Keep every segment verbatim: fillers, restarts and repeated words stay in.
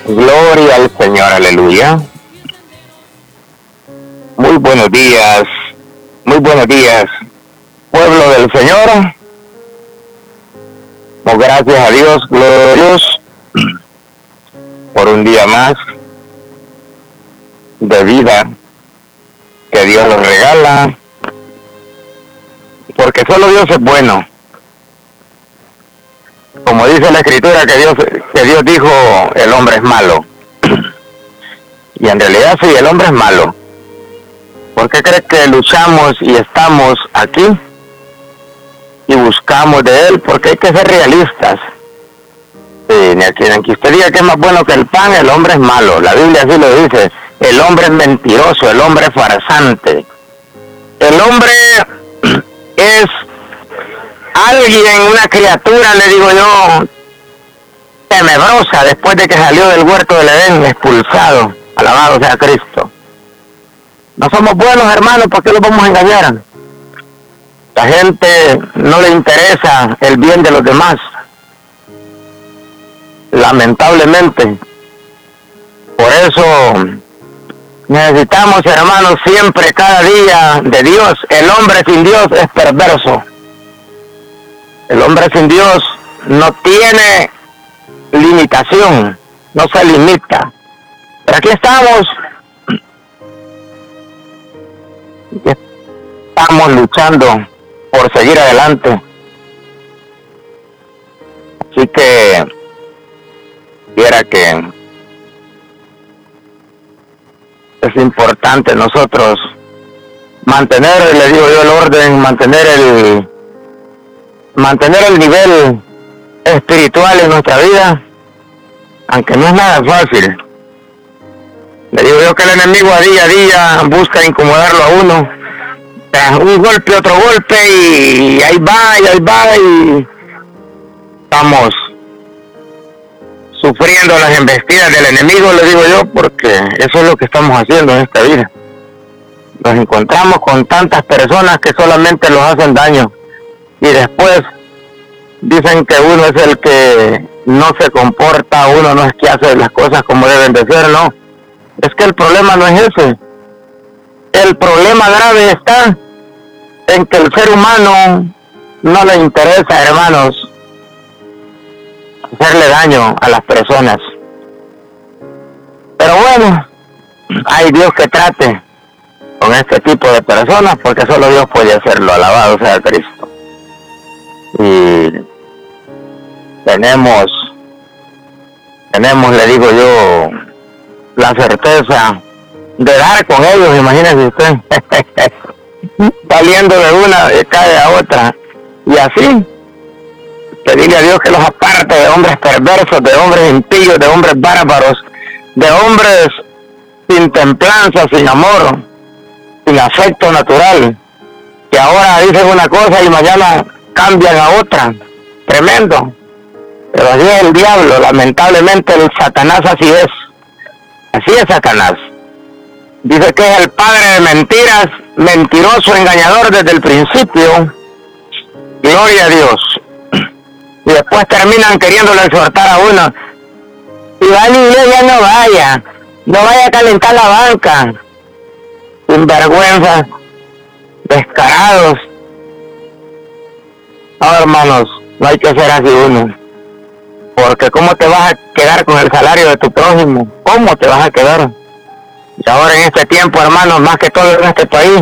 Gloria al Señor, aleluya. Muy buenos días, muy buenos días, pueblo del Señor. Pues gracias a Dios, gloria a Dios, por un día más de vida que Dios nos regala, porque solo Dios es bueno. Como dice la Escritura, que Dios, que Dios dijo, el hombre es malo. Y en realidad sí, el hombre es malo. ¿Por qué crees que luchamos y estamos aquí y buscamos de Él? Porque hay que ser realistas. Sí, ni aquí, ni que usted diga que es más bueno que el pan, el hombre es malo. La Biblia así lo dice. El hombre es mentiroso, el hombre es farsante. El hombre es alguien, una criatura, le digo yo, tenebrosa después de que salió del huerto del Edén, expulsado. Alabado sea Cristo. No somos buenos, hermanos, ¿por qué los vamos a engañar? La gente no le interesa el bien de los demás. Lamentablemente. Por eso necesitamos, hermanos, siempre, cada día de Dios. El hombre sin Dios es perverso. El hombre sin Dios no tiene limitación, no se limita. Pero aquí estamos, estamos luchando por seguir adelante. Así que quiera que es importante nosotros mantener, le digo yo, el orden, mantener el mantener el nivel espiritual en nuestra vida, aunque no es nada fácil. Le digo yo que el enemigo a día a día busca incomodarlo a uno, tras un golpe, otro golpe, y ahí va, y ahí va, y estamos sufriendo las embestidas del enemigo, le digo yo, porque eso es lo que estamos haciendo en esta vida. Nos encontramos con tantas personas que solamente nos hacen daño, y después dicen que uno es el que no se comporta, uno no es que hace las cosas como deben de ser, no. Es que el problema no es ese. El problema grave está en que el ser humano no le interesa, hermanos, hacerle daño a las personas. Pero bueno, hay Dios que trate con este tipo de personas, porque solo Dios puede hacerlo. Alabado sea Cristo. Y tenemos, tenemos, le digo yo, la certeza de dar con ellos, imagínese usted, saliendo de una, cae a otra, y así, pedirle a Dios que los aparte de hombres perversos, de hombres impíos, de hombres bárbaros, de hombres sin templanza, sin amor, sin afecto natural, que ahora dicen una cosa y mañana cambian a otra. Tremendo. Pero así es el diablo, lamentablemente el Satanás así es. Así es Satanás. Dice que es el padre de mentiras, mentiroso, engañador desde el principio. Gloria a Dios. Y después terminan queriéndole exhortar a uno. Si va a la iglesia, no vaya. No vaya a calentar la banca. Sinvergüenzas, descarados. No, hermanos, no hay que ser así uno. Porque ¿cómo te vas a quedar con el salario de tu prójimo? ¿Cómo te vas a quedar? Y ahora en este tiempo, hermanos, más que todo en este país,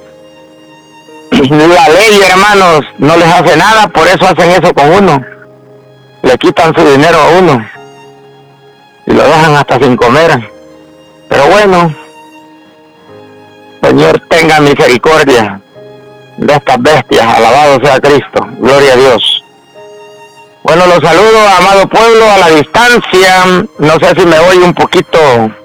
la ley, hermanos, no les hace nada, por eso hacen eso con uno. Le quitan su dinero a uno y lo dejan hasta sin comer. Pero bueno, Señor, tenga misericordia de estas bestias. Alabado sea Cristo. Gloria a Dios. Bueno, los saludo, amado pueblo, a la distancia. No sé si me oye un poquito,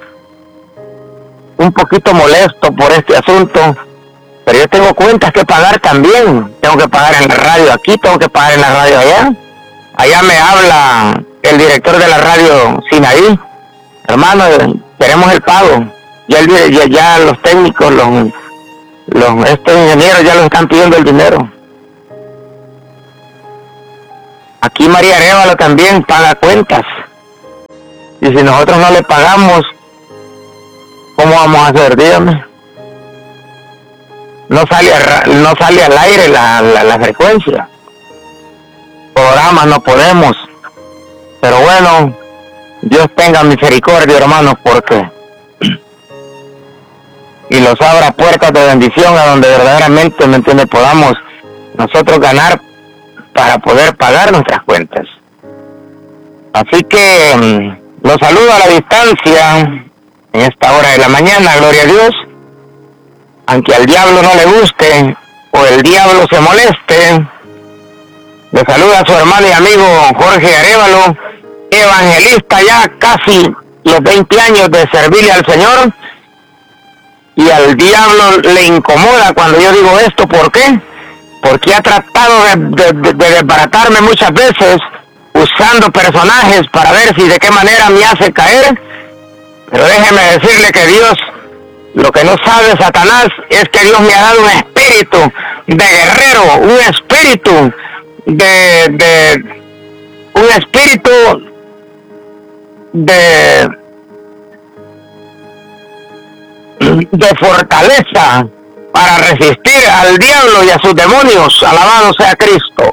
un poquito molesto por este asunto, pero yo tengo cuentas que pagar también. Tengo que pagar en la radio aquí, tengo que pagar en la radio allá. Allá me habla el director de la radio Sinaí. Hermano, queremos el pago. Ya, el, ya, ya los técnicos, los, los estos ingenieros ya los están pidiendo el dinero. Aquí María Arévalo también paga cuentas. Y si nosotros no le pagamos, ¿cómo vamos a hacer? Dígame. No sale, no sale al aire la, la, la frecuencia. Programas no podemos. Pero bueno, Dios tenga misericordia, hermanos, porque y los abra puertas de bendición a donde verdaderamente, ¿me entiende?, podamos nosotros ganar para poder pagar nuestras cuentas. Así que um, los saludo a la distancia en esta hora de la mañana, gloria a Dios. Aunque al diablo no le guste o el diablo se moleste, le saluda a su hermano y amigo Jorge Arévalo, evangelista ya casi los veinte años de servirle al Señor. Y al diablo le incomoda cuando yo digo esto. ¿Por qué? Porque ha tratado de, de, de, de desbaratarme muchas veces usando personajes para ver si de qué manera me hace caer. Pero déjeme decirle que Dios, lo que no sabe Satanás es que Dios me ha dado un espíritu de guerrero, un espíritu de, de un espíritu de de fortaleza para resistir al diablo y a sus demonios. Alabado sea Cristo.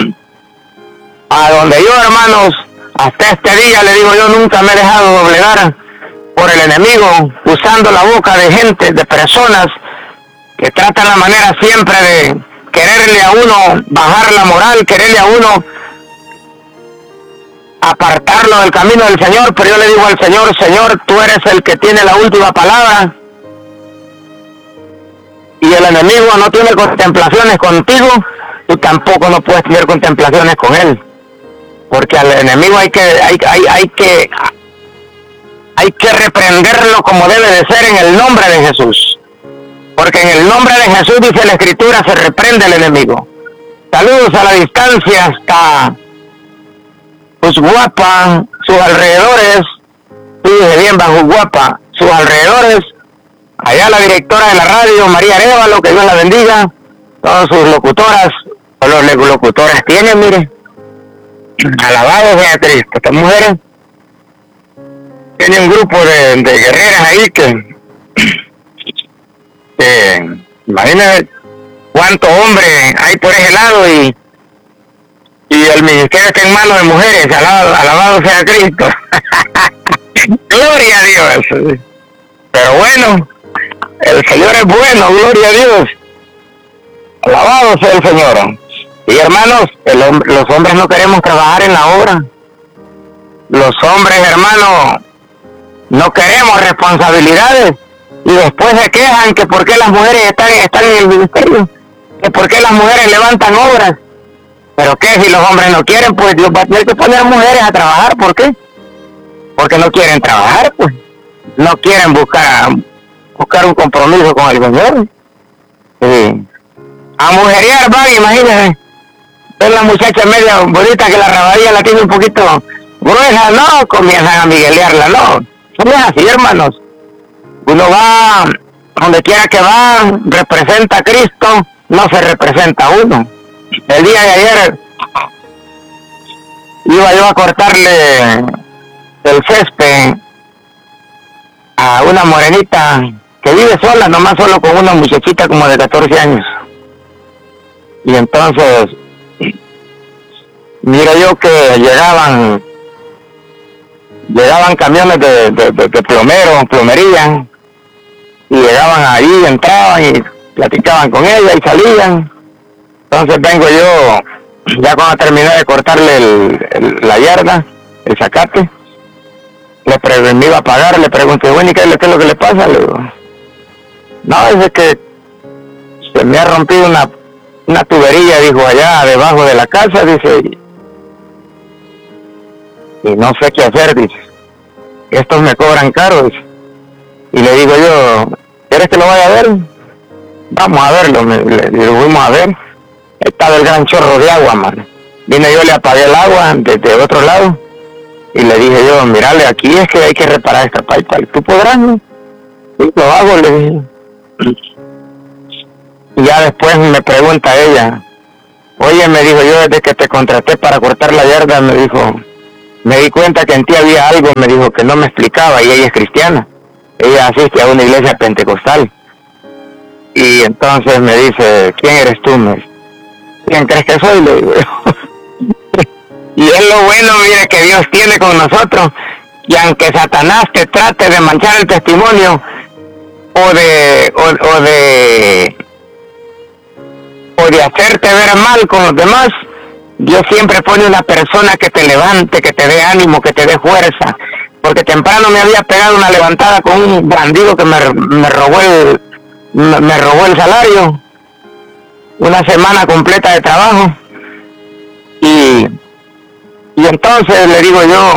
A donde yo, hermanos, hasta este día le digo, yo nunca me he dejado doblegar por el enemigo, usando la boca de gente, de personas que tratan la manera siempre de quererle a uno bajar la moral, quererle a uno apartarlo del camino del Señor. Pero yo le digo al Señor, Señor, tú eres el que tiene la última palabra. Y el enemigo no tiene contemplaciones contigo, tú tampoco no puedes tener contemplaciones con él. Porque al enemigo hay que, hay, hay, hay que, hay que reprenderlo como debe de ser en el nombre de Jesús. Porque en el nombre de Jesús, dice la Escritura, se reprende el enemigo. Saludos a la distancia hasta Jusguapa, sus alrededores. Fíjese bien, bajo Jusguapa, sus alrededores. Allá la directora de la radio, María Arévalo, que Dios la bendiga. Todas sus locutoras, o los locutores tienen, mire. Alabado sea Cristo. Estas mujeres tienen un grupo de, de guerreras ahí que, que imagínense cuántos hombres hay por ese lado y y el ministerio está en manos de mujeres. Alabado, alabado sea Cristo. Gloria a Dios. Pero bueno, el Señor es bueno, gloria a Dios. Alabado sea el Señor. Y hermanos, el hombre, los hombres no queremos trabajar en la obra. Los hombres, hermanos, no queremos responsabilidades. Y después se quejan que por qué las mujeres están, están en el ministerio. Que por qué las mujeres levantan obras. Pero qué, si los hombres no quieren, pues Dios va a tener que poner a mujeres a trabajar. ¿Por qué? Porque no quieren trabajar, pues. No quieren buscar, buscar un compromiso con el Señor. Sí. A mujerear van, imagínense. Ven la muchacha media bonita que la rabadilla la tiene un poquito gruesa, no, comienzan a miguelearla, no. No es así, hermanos. Uno va, donde quiera que va, representa a Cristo, no se representa a uno. El día de ayer iba yo a cortarle el césped a una morenita que vive sola, nomás solo con una muchachita como de catorce años. Y entonces, mira yo que llegaban, llegaban camiones de, de, de, de plomeros, plomería, y llegaban ahí, entraban y platicaban con ella y salían. Entonces vengo yo, ya cuando terminé de cortarle el, el, la yarda, el zacate, le pre- me iba a pagar, le pregunté, bueno, ¿y qué, qué es lo que le pasa? Le digo, no, es que se me ha rompido una, una tubería, dijo, allá debajo de la casa, dice, y, y no sé qué hacer, dice, estos me cobran caro, dice. Y le digo yo, ¿quieres que lo vaya a ver? Vamos a verlo, me, le, le fuimos a ver. Estaba el gran chorro de agua, man. Vine yo, le apagué el agua desde otro lado y le dije yo, mirale, aquí es que hay que reparar esta pipa. ¿Tú podrás, no? Sí, lo hago, le dije. Y ya después me pregunta ella, oye, me dijo yo, desde que te contraté para cortar la yarda, me dijo, me di cuenta que en ti había algo, me dijo, que no me explicaba, y ella es cristiana. Ella asiste a una iglesia pentecostal. Y entonces me dice, ¿quién eres tú? Me dice, ¿quién crees que soy? Le digo yo. Y es lo bueno, mire, que Dios tiene con nosotros. Y aunque Satanás te trate de manchar el testimonio, o de, o, o de, o de hacerte ver mal con los demás, Dios siempre pone una persona que te levante, que te dé ánimo, que te dé fuerza. Porque temprano me había pegado una levantada con un bandido que me, me robó el, me, me robó el salario, una semana completa de trabajo. Y, y entonces le digo yo,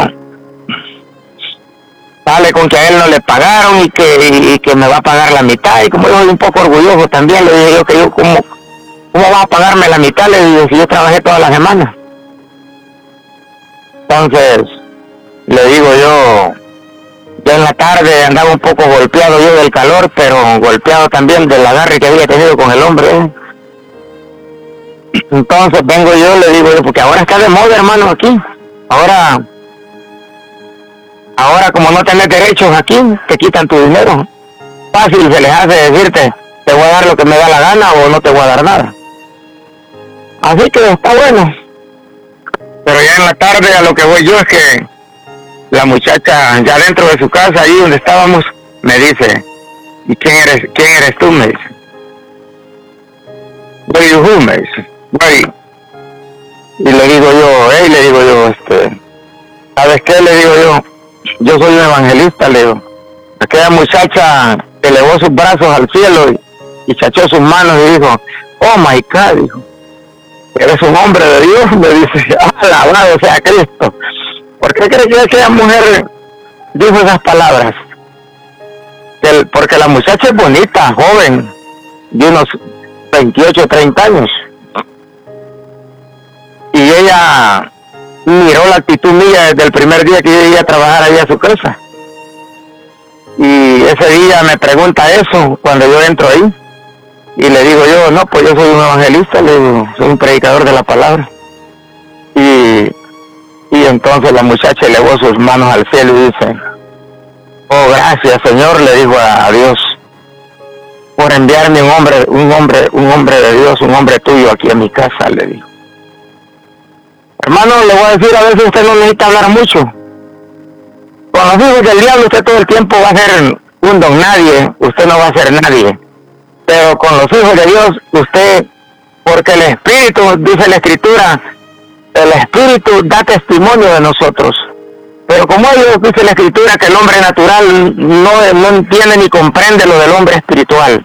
sale con que a él no le pagaron y que, y, y que me va a pagar la mitad. Y como yo soy un poco orgulloso también, le dije yo que yo, ¿cómo, cómo va a pagarme la mitad? Le digo, si yo trabajé toda la semana. Entonces, le digo yo, yo en la tarde andaba un poco golpeado yo del calor, pero golpeado también del agarre que había tenido con el hombre. ¿eh? Entonces vengo yo, le digo yo, porque ahora está de moda, hermano, aquí. Ahora, ahora como no tenés derechos aquí, te quitan tu dinero. Fácil se les hace decirte, te voy a dar lo que me da la gana o no te voy a dar nada. Así que está bueno. Pero ya en la tarde a lo que voy yo es que la muchacha ya dentro de su casa, ahí donde estábamos, me dice, ¿y quién eres, quién eres tú? Me dice. Where you who? Me dice. Where? Y le digo yo, hey, le digo yo, este, ¿sabes qué? Le digo yo, yo soy un evangelista, le digo. Aquella muchacha elevó sus brazos al cielo y, y chachó sus manos y dijo, oh my God, dijo, eres un hombre de Dios, me dice, alabado sea Cristo. ¿Por qué crees que aquella mujer dijo esas palabras? Que, porque la muchacha es bonita, joven, de unos veintiocho, treinta años. Y ella miró la actitud mía desde el primer día que yo iba a trabajar ahí a su casa. Y ese día me pregunta eso cuando yo entro ahí. Y le digo yo, no, pues yo soy un evangelista, le digo, soy un predicador de la palabra. Y, y entonces la muchacha elevó sus manos al cielo y dice, oh, gracias, Señor, le digo a, a Dios, por enviarme un hombre, un hombre, un hombre de Dios, un hombre tuyo aquí en mi casa, le digo. Hermano, le voy a decir, a veces usted no necesita hablar mucho. Con los hijos del diablo usted todo el tiempo va a ser un don nadie, usted no va a ser nadie. Pero con los hijos de Dios, usted, porque el Espíritu, dice la Escritura, el Espíritu da testimonio de nosotros. Pero como ellos, dice la Escritura, que el hombre natural no, no entiende ni comprende lo del hombre espiritual.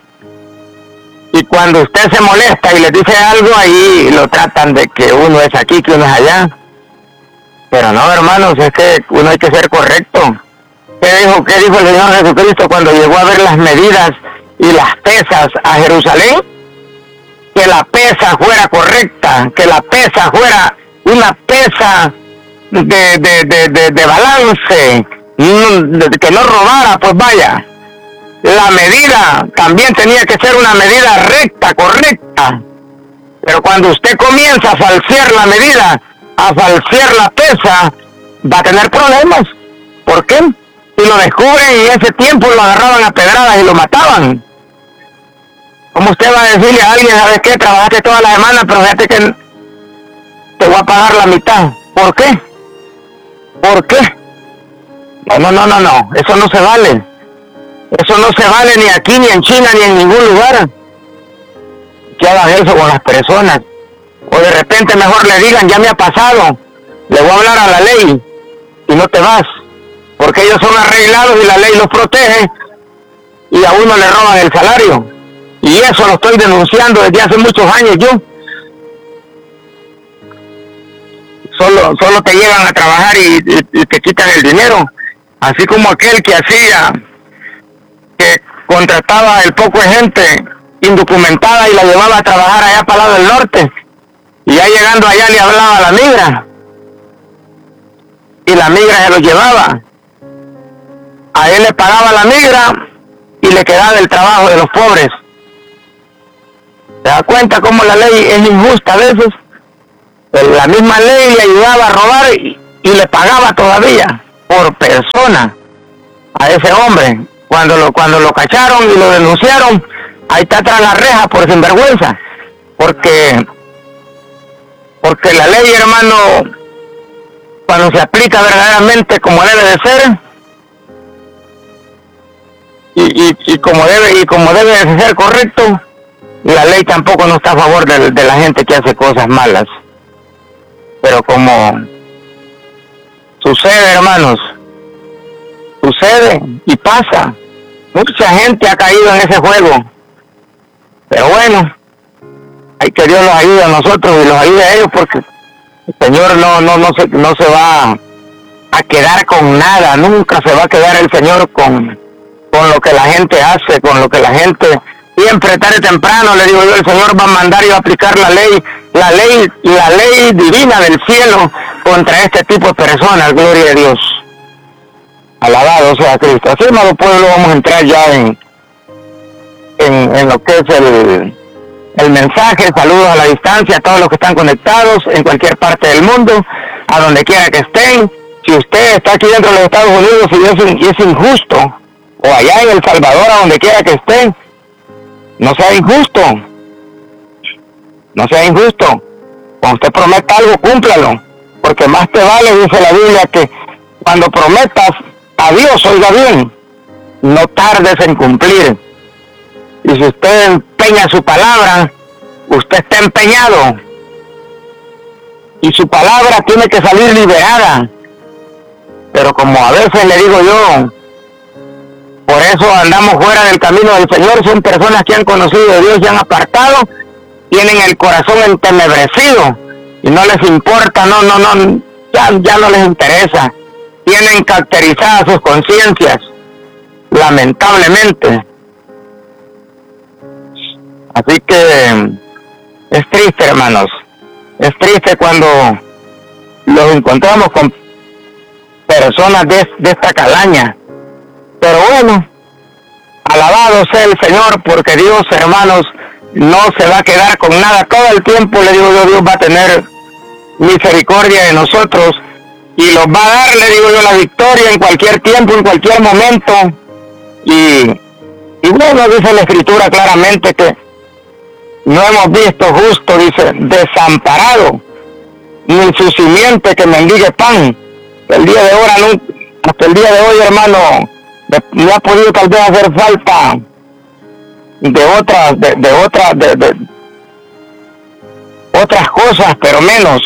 Y cuando usted se molesta y les dice algo, ahí lo tratan de que uno es aquí, que uno es allá. Pero no, hermanos, es que uno hay que ser correcto. ¿Qué dijo, qué dijo el Señor Jesucristo cuando llegó a ver las medidas y las pesas a Jerusalén? Que la pesa fuera correcta, que la pesa fuera una pesa de, de, de, de, de balance, que no robara, pues vaya. La medida también tenía que ser una medida recta, correcta. Pero cuando usted comienza a falsear la medida, a falsear la pesa, va a tener problemas. ¿Por qué? Si lo descubren y en ese tiempo lo agarraban a pedradas y lo mataban. ¿Cómo usted va a decirle a alguien, sabes qué, trabajaste toda la semana, pero fíjate que te voy a pagar la mitad? ¿Por qué? ¿Por qué? No, no, no, no, no, eso no se vale. Eso no se vale ni aquí, ni en China, ni en ningún lugar. Que hagan eso con las personas. O de repente mejor le digan, ya me ha pasado, le voy a hablar a la ley y no te vas. Porque ellos son arreglados y la ley los protege y a uno le roban el salario. Y eso lo estoy denunciando desde hace muchos años yo. Solo, solo te llevan a trabajar y, y, y te quitan el dinero. Así como aquel que hacía, que contrataba el poco de gente indocumentada y la llevaba a trabajar allá para el lado del norte. Y ya llegando allá le hablaba a la migra. Y la migra se lo llevaba. A él le pagaba la migra y le quedaba el trabajo de los pobres. ¿Se da cuenta cómo la ley es injusta a veces? Pero la misma ley le ayudaba a robar y, y le pagaba todavía por persona a ese hombre. Cuando lo cuando lo cacharon y lo denunciaron, ahí está tras la reja por sinvergüenza, porque porque la ley, hermano, cuando se aplica verdaderamente como debe de ser y, y, y como debe y como debe de ser correcto, la ley tampoco no está a favor de, de la gente que hace cosas malas. Pero como sucede, hermanos, sucede y pasa, mucha gente ha caído en ese juego, pero bueno, hay que Dios los ayude a nosotros y los ayude a ellos, porque el Señor no no no se no se va a quedar con nada, nunca se va a quedar el Señor con con lo que la gente hace, con lo que la gente siempre tarde o temprano, le digo yo, el Señor va a mandar y va a aplicar la ley, la ley, la ley divina del cielo contra este tipo de personas, gloria a Dios. Alabado sea Cristo. Así, hermano pueblo, vamos a entrar ya en, en, en lo que es el, el mensaje. Saludos a la distancia a todos los que están conectados en cualquier parte del mundo, a donde quiera que estén. Si usted está aquí dentro de los Estados Unidos y es, y es injusto, o allá en El Salvador, a donde quiera que estén, no sea injusto, no sea injusto. Cuando usted prometa algo, cúmplalo, porque más te vale, dice la Biblia, que cuando prometas a Dios, oiga bien, no tardes en cumplir. Y si usted empeña su palabra, usted está empeñado, y su palabra tiene que salir liberada. Pero como a veces le digo yo, por eso andamos fuera del camino del Señor, son personas que han conocido a Dios y han apartado, tienen el corazón entenebrecido y no les importa, no, no, no, ya, ya no les interesa, tienen caracterizadas sus conciencias, lamentablemente. Así que es triste, hermanos, es triste cuando los encontramos con personas de, de esta calaña. Pero bueno, alabado sea el Señor, porque Dios, hermanos, no se va a quedar con nada. Todo el tiempo, le digo yo, Dios va a tener misericordia de nosotros y los va a dar, le digo yo, la victoria en cualquier tiempo, en cualquier momento. Y, y bueno, dice la Escritura claramente que no hemos visto justo, dice, desamparado, ni su simiente que mendigue pan. El día de ahora, no, hasta el día de hoy, hermano, me ha podido tal vez hacer falta de otras, de, de otras, de, de otras cosas, pero menos,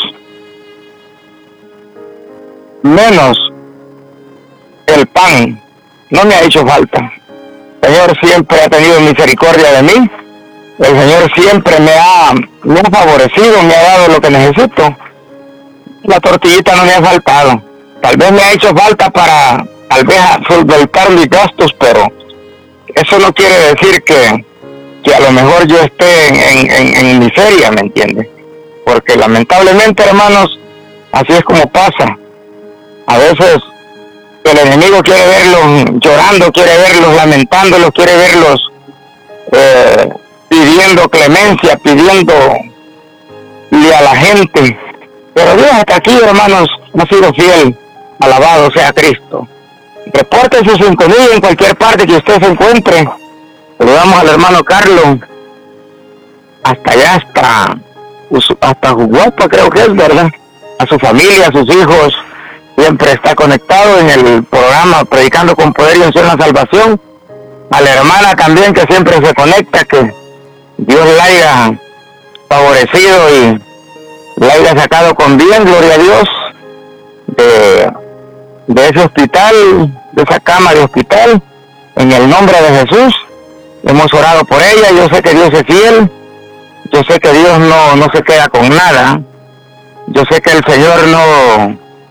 menos el pan. No me ha hecho falta. El Señor siempre ha tenido misericordia de mí. El Señor siempre me ha, me ha favorecido, me ha dado lo que necesito. La tortillita no me ha faltado. Tal vez me ha hecho falta para, tal vez, solventar mis gastos, pero eso no quiere decir que, que a lo mejor yo esté en, en, en miseria, ¿me entiende? Porque lamentablemente, hermanos, así es como pasa. A veces el enemigo quiere verlos llorando, quiere verlos lamentándolos, quiere verlos eh, pidiendo clemencia, pidiéndole a la gente. Pero Dios hasta aquí, hermanos, ha sido fiel. Alabado sea Cristo. Reporte su sintonía en cualquier parte que usted se encuentre. Saludamos al hermano Carlos. Hasta allá, hasta, hasta Juguapa, creo que es, ¿verdad? A su familia, a sus hijos. Siempre está conectado en el programa Predicando con Poder y Unción la Salvación. A la hermana también, que siempre se conecta, que Dios la haya favorecido y la haya sacado con bien, gloria a Dios, de, de ese hospital, de esa cama de hospital, en el nombre de Jesús. Hemos orado por ella. Yo sé que Dios es fiel, yo sé que Dios no, no se queda con nada, yo sé que el Señor no,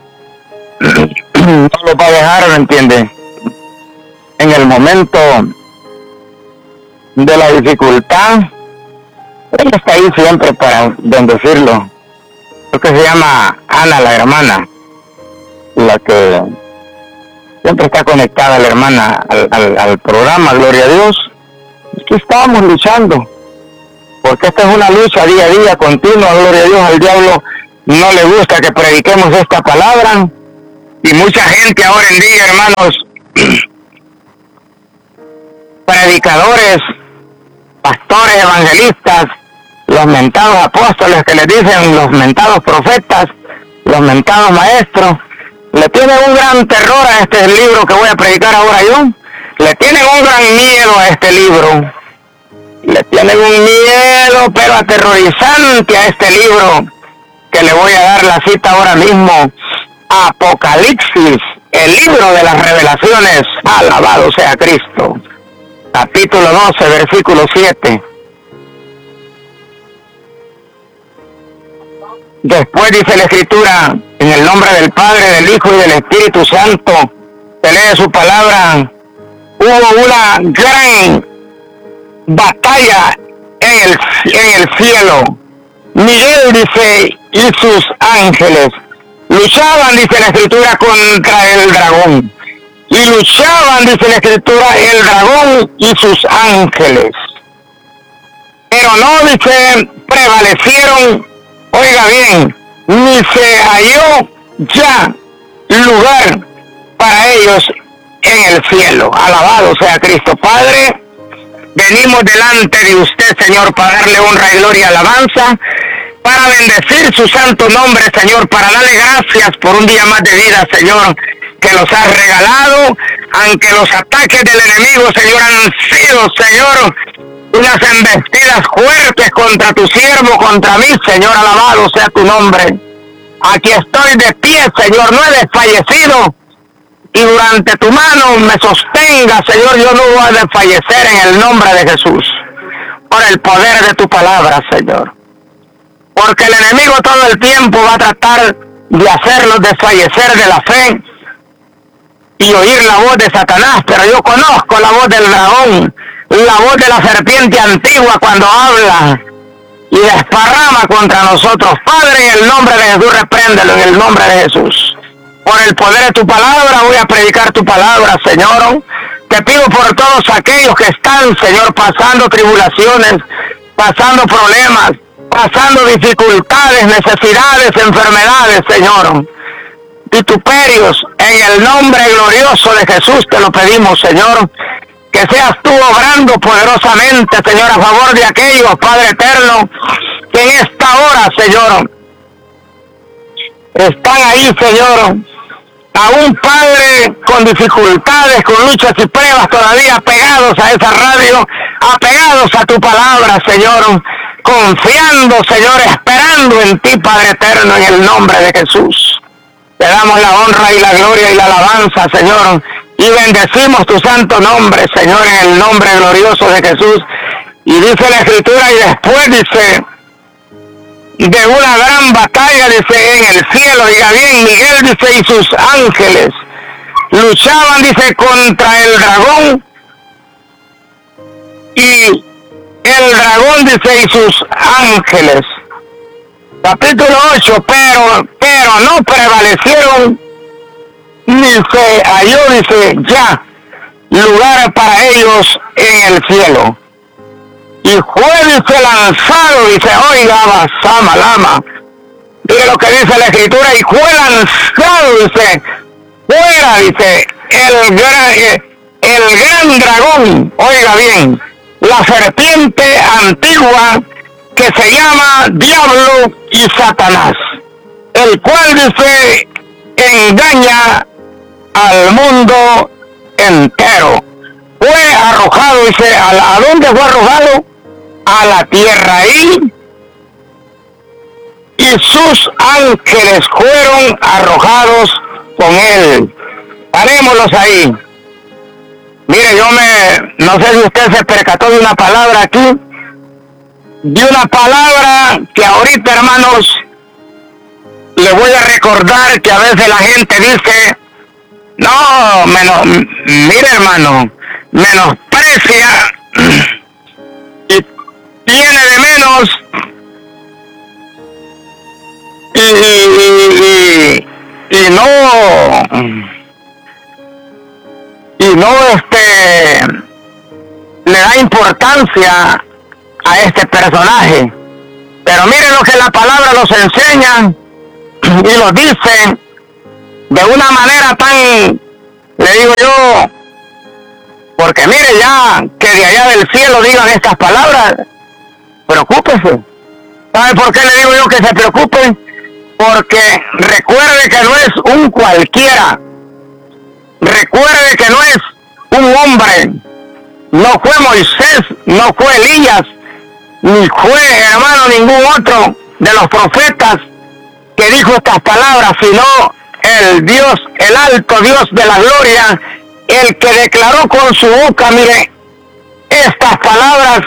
no lo va a dejar, ¿me entiende? En el momento de la dificultad, Él está ahí siempre para bendecirlo. Creo que se llama Ana, la hermana, la que siempre está conectada, la hermana, al, al, al programa, gloria a Dios. Aquí estamos luchando, porque esta es una lucha día a día, continua, gloria a Dios. Al diablo no le gusta que prediquemos esta palabra, y mucha gente ahora en día, hermanos, predicadores, pastores, evangelistas, los mentados apóstoles que les dicen los mentados profetas, los mentados maestros, le tienen un gran terror a este libro que voy a predicar ahora yo, le tienen un gran miedo a este libro, le tienen un miedo pero aterrorizante a este libro, que le voy a dar la cita ahora mismo, Apocalipsis, el libro de las revelaciones, alabado sea Cristo, capítulo doce, versículo siete. Después dice la Escritura, en el nombre del Padre, del Hijo y del Espíritu Santo, se lee su palabra, hubo una gran batalla en el, en el cielo. Miguel, dice, y sus ángeles luchaban, dice la Escritura, contra el dragón. Y luchaban, dice la Escritura, el dragón y sus ángeles. Pero no, dice, prevalecieron, oiga bien, ni se halló ya lugar para ellos en el cielo. Alabado sea Cristo. Padre, venimos delante de usted, Señor, para darle honra y gloria y alabanza, para bendecir su santo nombre, Señor, para darle gracias por un día más de vida, Señor, que nos has regalado, aunque los ataques del enemigo, Señor, han sido, Señor, unas embestidas fuertes contra tu siervo, contra mí, Señor, alabado sea tu nombre. Aquí estoy de pie, Señor, no he desfallecido, y durante tu mano me sostenga, Señor, yo no voy a desfallecer en el nombre de Jesús, por el poder de tu palabra, Señor. Porque el enemigo todo el tiempo va a tratar de hacerlos desfallecer de la fe y oír la voz de Satanás, pero yo conozco la voz del dragón, la voz de la serpiente antigua cuando habla y desparrama contra nosotros. Padre, en el nombre de Jesús, repréndelo en el nombre de Jesús. Por el poder de tu palabra voy a predicar tu palabra, Señor. Te pido por todos aquellos que están, Señor, pasando tribulaciones, pasando problemas, pasando dificultades, necesidades, enfermedades, Señor. Vituperios, en el nombre glorioso de Jesús te lo pedimos, Señor. Que seas tú obrando poderosamente, Señor, a favor de aquellos, Padre eterno, que en esta hora, Señor, están ahí, Señor, aún, Padre, con dificultades, con luchas y pruebas, todavía pegados a esa radio, apegados a tu palabra, Señor, confiando, Señor, esperando en ti, Padre eterno, en el nombre de Jesús. Te damos la honra y la gloria y la alabanza, Señor, y bendecimos tu santo nombre, Señor, en el nombre glorioso de Jesús. Y dice la Escritura, y después dice, de una gran batalla, dice, en el cielo, diga bien, Miguel, dice, y sus ángeles luchaban, dice, contra el dragón, y el dragón, dice, y sus ángeles. Capítulo ocho, pero, pero no prevalecieron, ni se halló, dice, ya lugar para ellos en el cielo. Y fue, dice, lanzado, dice, oiga, Basama Lama, mire lo que dice la Escritura, y fue lanzado, dice, fuera, dice, el gran, el gran dragón, oiga bien, la serpiente antigua que se llama Diablo y Satanás, el cual, dice, engaña al mundo entero. Fue arrojado, dice, ¿a, ¿a dónde fue arrojado? A la tierra, y, y sus ángeles fueron arrojados con él. Parémoslos ahí. Mire, yo me, no sé si usted se percató de una palabra aquí, de una palabra que ahorita, hermanos, le voy a recordar, que a veces la gente dice, no, menos, mire, hermano, menosprecia y tiene de menos y, y, y, y no y no este le da importancia a este personaje. Pero miren lo que la palabra nos enseña y lo dice de una manera tan, le digo yo, porque mire ya que de allá del cielo digan estas palabras, preocúpese. ¿Sabe por qué le digo yo que se preocupe? Porque recuerde que no es un cualquiera, recuerde que no es un hombre, no fue Moisés, no fue Elías, ni fue, hermano, ningún otro de los profetas que dijo estas palabras, sino el Dios, el alto Dios de la gloria, el que declaró con su boca, mire, estas palabras,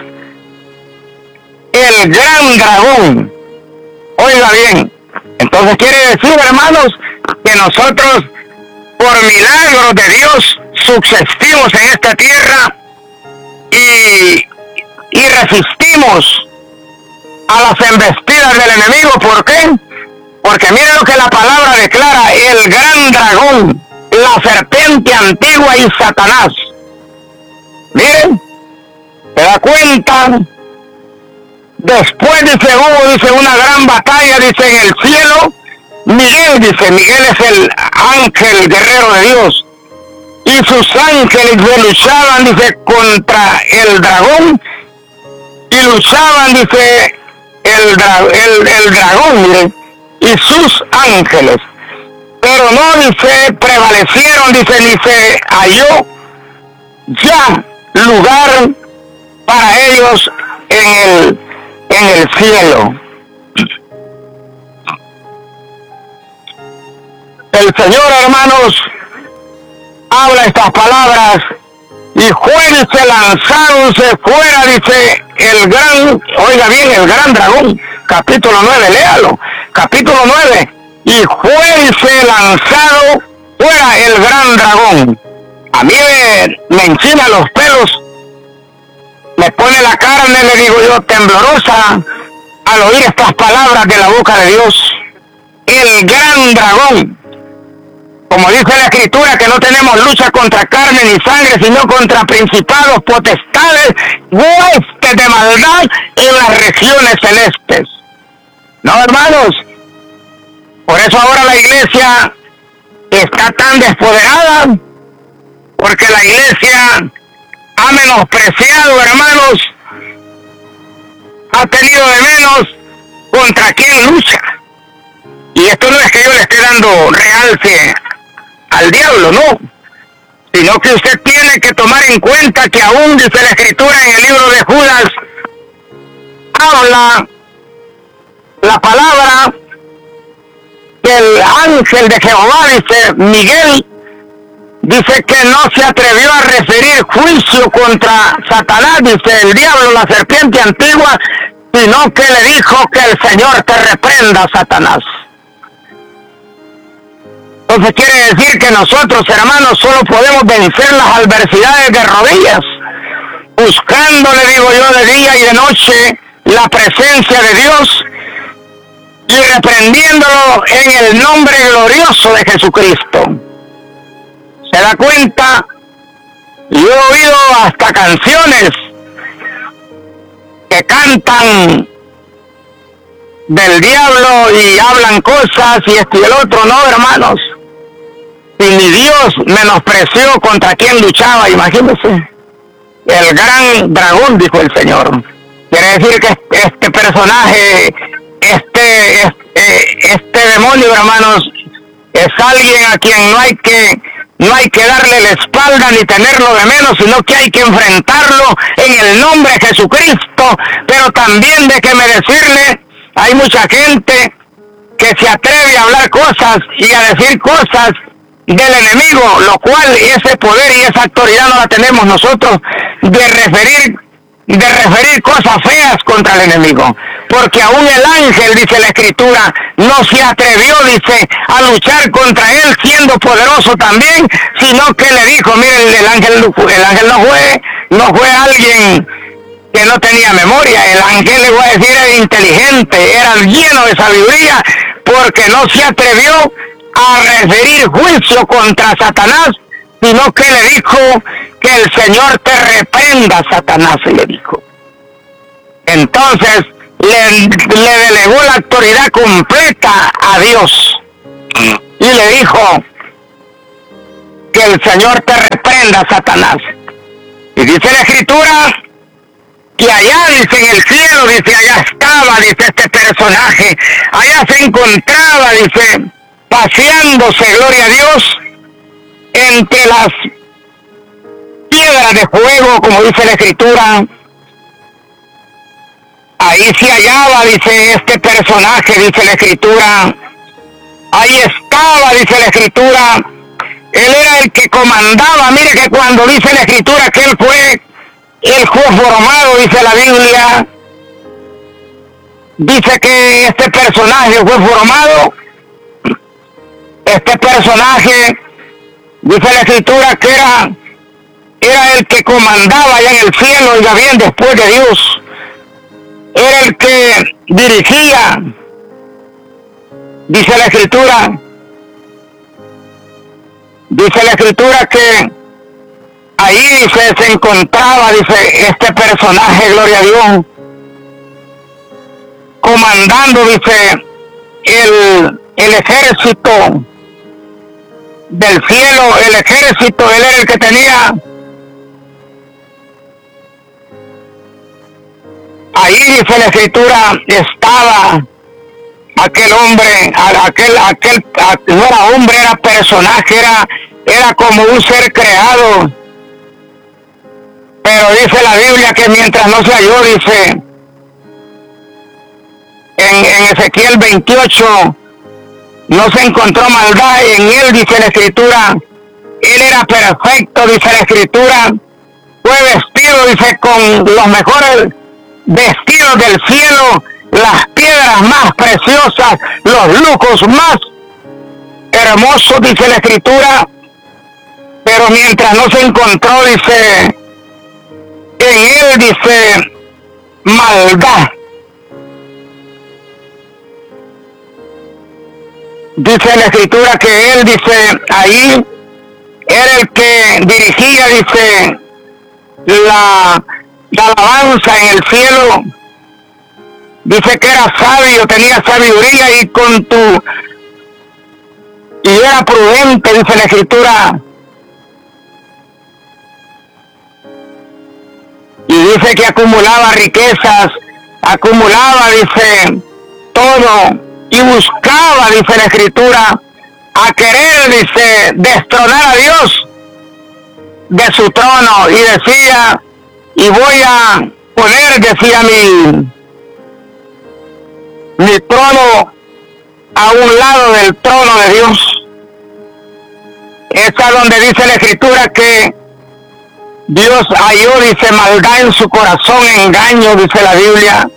el gran dragón. Oiga bien, entonces quiere decir, hermanos, que nosotros, por milagros de Dios, subsistimos en esta tierra y, y resistimos a las embestidas del enemigo. ¿Por qué? Porque mira lo que la palabra declara, el gran dragón, la serpiente antigua y Satanás. Miren, ¿se da cuenta? Después dice, hubo, dice, una gran batalla, dice, en el cielo. Miguel, dice, Miguel es el ángel guerrero de Dios. Y sus ángeles luchaban, dice, contra el dragón. Y luchaban, dice, el, dra el, el dragón, mire, y sus ángeles. Pero no, dice, prevalecieron, dice, ni se halló ya lugar para ellos en el, en el cielo. El Señor, hermanos, habla estas palabras, y fue, dice, lanzándose fuera, dice, el gran, oiga bien, el gran dragón, capítulo nueve, léalo, capítulo nueve, y fue, dice, lanzado fuera el gran dragón. A mí me, me enchina los pelos, me pone la carne, le digo yo, temblorosa, al oír estas palabras de la boca de Dios. El gran dragón. Como dice la Escritura, que no tenemos lucha contra carne ni sangre, sino contra principados, potestades, huestes de maldad en las regiones celestes. No, hermanos, por eso ahora la iglesia está tan despoderada, porque la iglesia ha menospreciado, hermanos, ha tenido de menos contra quién lucha. Y esto no es que yo le esté dando realce al diablo, no, sino que usted tiene que tomar en cuenta que aún dice la Escritura en el libro de Judas, habla la palabra que el ángel de Jehová, dice Miguel, dice que no se atrevió a referir juicio contra Satanás, dice el diablo, la serpiente antigua, sino que le dijo que el Señor te reprenda, Satanás. Entonces quiere decir que nosotros, hermanos, solo podemos vencer las adversidades de rodillas, buscando, le digo yo, de día y de noche la presencia de Dios y reprendiéndolo en el nombre glorioso de Jesucristo. ¿Se da cuenta? Yo he oído hasta canciones que cantan del diablo y hablan cosas y esto y el otro. No, hermanos, si mi Dios menospreció, contra quien luchaba, imagínense. El gran dragón, dijo el Señor. Quiere decir que este personaje, este, este, este demonio, hermanos, es alguien a quien no hay que no hay que darle la espalda ni tenerlo de menos, sino que hay que enfrentarlo en el nombre de Jesucristo. Pero también, déjeme decirle, hay mucha gente que se atreve a hablar cosas y a decir cosas del enemigo, lo cual ese poder y esa autoridad no la tenemos nosotros de referir de referir cosas feas contra el enemigo, porque aún el ángel, dice la Escritura, no se atrevió, dice, a luchar contra él siendo poderoso también, sino que le dijo, miren, el ángel, el ángel no fue, no fue alguien que no tenía memoria, el ángel, le voy a decir, era inteligente, era lleno de sabiduría, porque no se atrevió a referir juicio contra Satanás, sino que le dijo que el Señor te reprenda, Satanás, le dijo. Entonces, le, le delegó la autoridad completa a Dios y le dijo que el Señor te reprenda, Satanás. Y dice la Escritura que allá, dice, en el cielo, dice, allá estaba, dice, este personaje, allá se encontraba, dice, paseándose, gloria a Dios, entre las piedras de fuego, como dice la Escritura. Ahí se hallaba, dice, este personaje, dice la Escritura. Ahí estaba, dice la Escritura. Él era el que comandaba. Mire que cuando dice la Escritura que él fue el juez formado, dice la Biblia, dice que este personaje fue formado. Este personaje, dice la Escritura, que era, era el que comandaba allá en el cielo, y ya bien después de Dios. Era el que dirigía, dice la Escritura, dice la Escritura que ahí, dice, se encontraba, dice, este personaje, gloria a Dios, comandando, dice, el, el ejército del cielo, el ejército. Él era el que tenía ahí, dice la Escritura, estaba aquel hombre, aquel, aquel, no era hombre, era personaje, era, era como un ser creado. Pero dice la Biblia que mientras no se halló, dice, en, en Ezequiel veintiocho, no se encontró maldad en él, dice la Escritura. Él era perfecto, dice la Escritura. Fue vestido, dice, con los mejores vestidos del cielo, las piedras más preciosas, los lujos más hermosos, dice la Escritura. Pero mientras no se encontró, dice, en él, dice, maldad. Dice la Escritura que él, dice, ahí era el que dirigía, dice, la, la alabanza en el cielo. Dice que era sabio, tenía sabiduría y con tu... y era prudente, dice la Escritura. Y dice que acumulaba riquezas, acumulaba, dice, todo, y buscaba, dice la Escritura, a querer, dice, destronar a Dios de su trono. Y decía, y voy a poner, decía, mi, mi trono a un lado del trono de Dios. Es a donde dice la Escritura que Dios halló, dice, maldad en su corazón, engaño, dice la Biblia.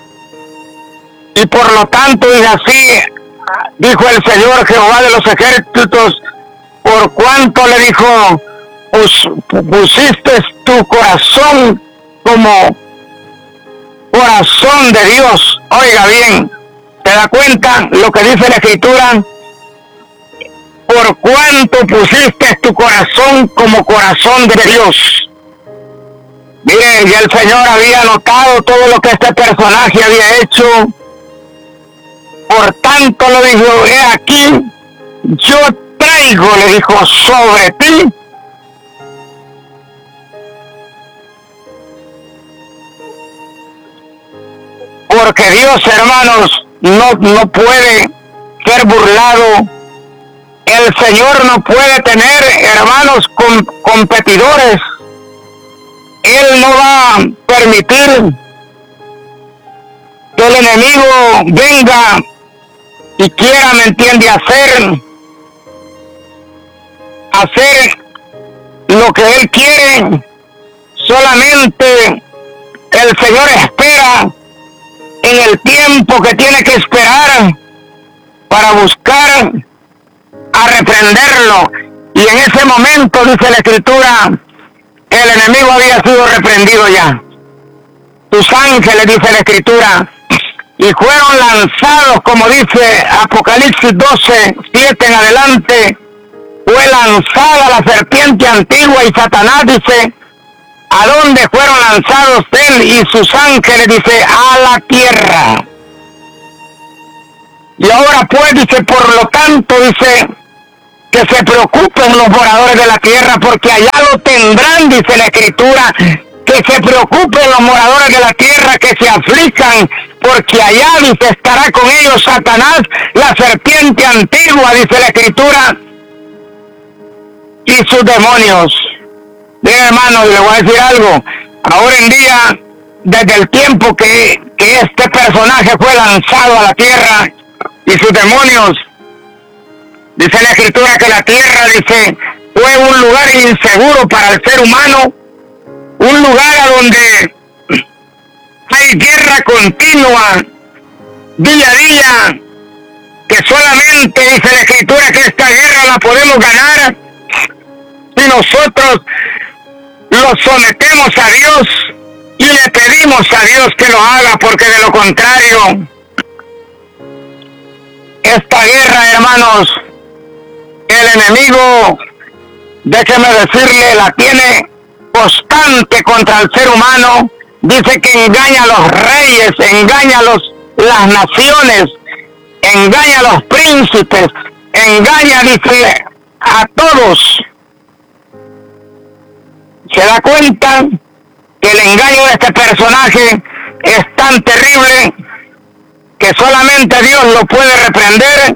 Y por lo tanto, dice así, dijo el Señor Jehová de los ejércitos, por cuanto, le dijo, pus, pusiste tu corazón como corazón de Dios. Oiga bien, ¿te da cuenta lo que dice la Escritura? Por cuanto pusiste tu corazón como corazón de Dios. Miren, ya el Señor había notado todo lo que este personaje había hecho. Por tanto, le dijo, he aquí, yo traigo, le dijo, sobre ti porque Dios, hermanos, no, no puede ser burlado. El Señor no puede tener, hermanos, com, competidores. Él no va a permitir que el enemigo venga y quiera, ¿me entiende?, hacer, hacer lo que él quiere. Solamente el Señor espera en el tiempo que tiene que esperar para buscar a reprenderlo. Y en ese momento, dice la Escritura, el enemigo había sido reprendido ya. Sus ángeles, dice la Escritura, y fueron lanzados, como dice Apocalipsis doce, siete en adelante, fue lanzada la serpiente antigua y Satanás, dice, ¿A dónde fueron lanzados él y sus ángeles? Dice, a la tierra. Y ahora pues, dice, por lo tanto, dice, que se preocupen los moradores de la tierra, porque allá lo tendrán, dice la Escritura, que se preocupen los moradores de la tierra, que se aflijan, porque allá, dice, estará con ellos Satanás, la serpiente antigua, dice la Escritura, y sus demonios. Bien, hermano, le voy a decir algo. Ahora en día, desde el tiempo que, que este personaje fue lanzado a la tierra y sus demonios, dice la Escritura que la tierra, dice, fue un lugar inseguro para el ser humano, un lugar a donde hay guerra continua, día a día, que solamente, dice la Escritura, que esta guerra la podemos ganar si nosotros lo sometemos a Dios y le pedimos a Dios que lo haga, porque de lo contrario, esta guerra, hermanos, el enemigo, déjeme decirle, la tiene constante contra el ser humano. Dice que engaña a los reyes, engaña a los, las naciones, engaña a los príncipes, engaña, dice, a todos. Se da cuenta que el engaño de este personaje es tan terrible que solamente Dios lo puede reprender,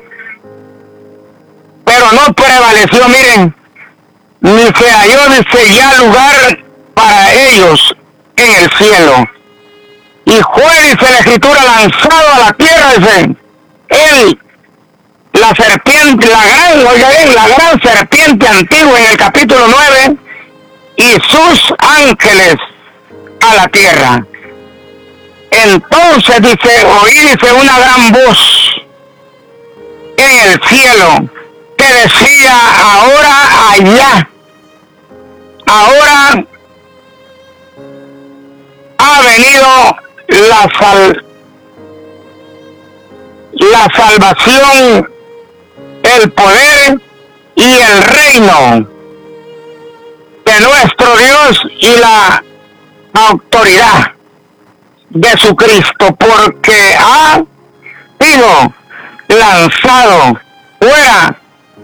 pero no prevaleció, miren, ni se halló, dice, ya lugar para ellos en el cielo. Y fue, dice la Escritura, lanzado a la tierra, dice, él, la serpiente, la gran, oiga bien, la gran serpiente antigua en el capítulo nueve, y sus ángeles a la tierra. Entonces, dice, oí, dice, una gran voz en el cielo que decía, ahora allá, ahora ha venido la sal, la salvación, el poder y el reino de nuestro Dios y la autoridad de su Cristo, porque ha sido lanzado fuera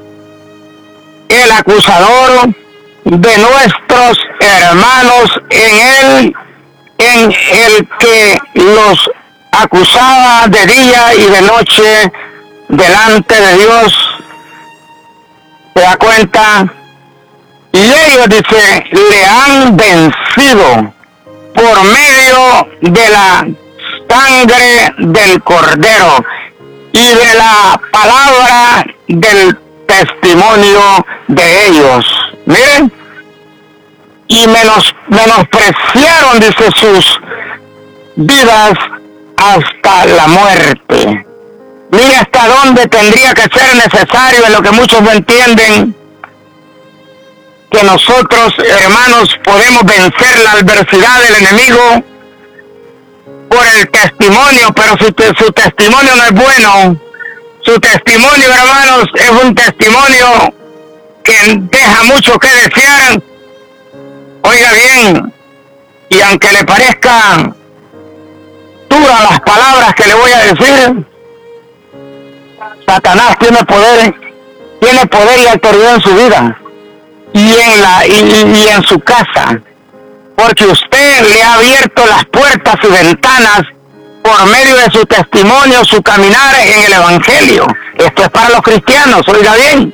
el acusador de nuestros hermanos, en él, en el que los acusaba de día y de noche delante de Dios. ¿Se da cuenta? Y ellos, dice, le han vencido por medio de la sangre del Cordero y de la palabra del testimonio de ellos. Miren, y menos, menospreciaron, dice, sus vidas hasta la muerte. Mire hasta dónde tendría que ser necesario, en lo que muchos no entienden, que nosotros, hermanos, podemos vencer la adversidad del enemigo por el testimonio, pero si te, su testimonio no es bueno, su testimonio, hermanos, es un testimonio que deja mucho que desear. Oiga bien, y aunque le parezca duras las palabras que le voy a decir, Satanás tiene poder, tiene poder y autoridad en su vida y en la y, y en su casa, porque usted le ha abierto las puertas y ventanas por medio de su testimonio, su caminar en el Evangelio. Esto es para los cristianos, oiga bien.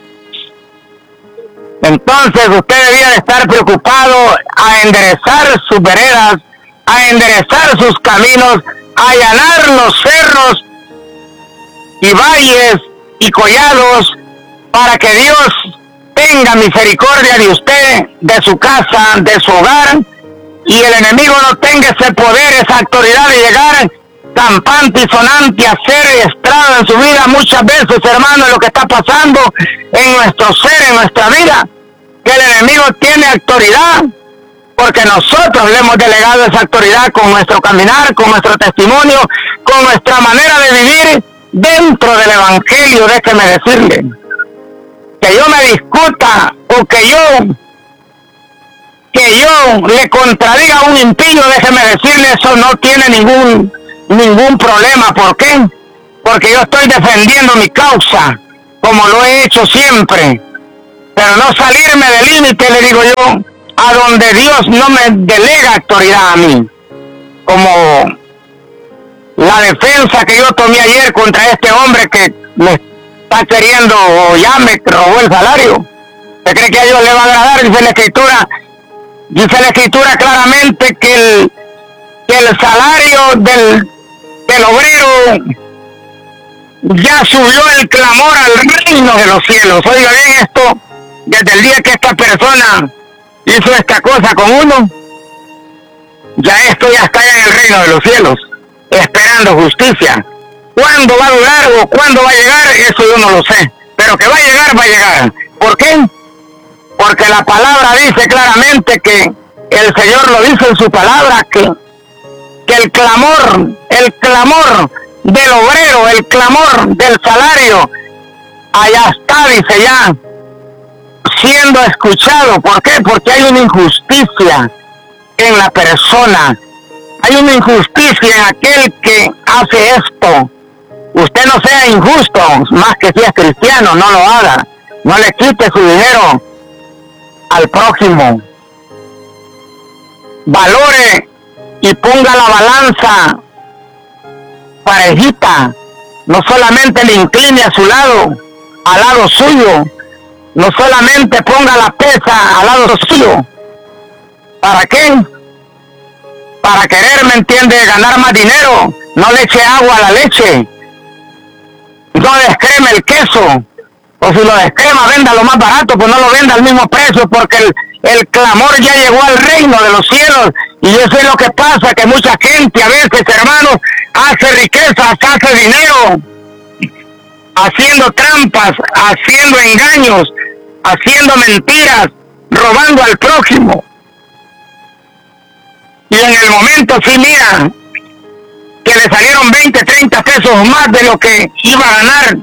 Entonces usted debía de estar preocupado a enderezar sus veredas, a enderezar sus caminos, a allanar los cerros y valles y collados, para que Dios tenga misericordia de usted, de su casa, de su hogar, y el enemigo no tenga ese poder, esa autoridad de llegar campante y sonante a hacer estrado en su vida. Muchas veces, hermano, es lo que está pasando en nuestro ser, en nuestra vida, que el enemigo tiene autoridad, porque nosotros le hemos delegado esa autoridad con nuestro caminar, con nuestro testimonio, con nuestra manera de vivir dentro del Evangelio. Déjeme decirle, que yo me discuta o que yo que yo le contradiga a un impío, déjeme decirle, eso no tiene ningún, ningún problema. ¿Por qué? Porque yo estoy defendiendo mi causa, como lo he hecho siempre. Pero no salirme del límite, le digo yo, a donde Dios no me delega autoridad a mí. Como la defensa que yo tomé ayer contra este hombre que me está queriendo, o ya me robó el salario. ¿Usted cree que a Dios le va a agradar? Dice la Escritura, dice la Escritura claramente que el, que el salario del, del obrero ya subió el clamor al reino de los cielos. Oiga bien esto, desde el día que esta persona hizo esta cosa con uno, ya esto ya está en el reino de los cielos, esperando justicia. ¿Cuándo va a durar o cuándo va a llegar? Eso yo no lo sé, pero que va a llegar, va a llegar. ¿Por qué? Porque la palabra dice claramente que el Señor lo dice en su palabra, que, que el clamor, el clamor del obrero, el clamor del salario, allá está, dice ya, siendo escuchado. ¿Por qué? Porque hay una injusticia en la persona, hay una injusticia en aquel que hace esto. Usted no sea injusto, más que si es cristiano, no lo haga, no le quite su dinero al prójimo. Valore y ponga la balanza parejita, no solamente le incline a su lado, al lado suyo, no solamente ponga la pesa al lado suyo. ¿Para qué? Para querer, ¿me entiende?, ganar más dinero. No le eche agua a la leche, no descreme el queso, o si lo descrema, venda lo más barato, pues no lo venda al mismo precio, porque el, el clamor ya llegó al reino de los cielos. Y eso es lo que pasa, que mucha gente a veces, hermanos, hace riquezas, hace dinero, haciendo trampas, haciendo engaños, haciendo mentiras, robando al prójimo. Y en el momento, sí, mira, que le salieron veinte, treinta pesos más de lo que iba a ganar.